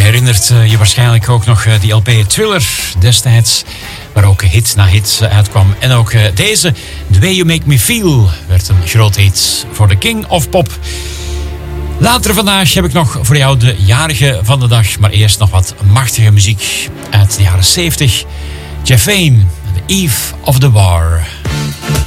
herinnert je waarschijnlijk ook nog die LP Thriller destijds, waar ook hit na hit uitkwam. En ook deze, The Way You Make Me Feel, werd een groot hit voor de King of Pop. Later vandaag heb ik nog voor jou de jarige van de dag, maar eerst nog wat machtige muziek uit de jaren 70. Jeff Wayne, The Eve of the War.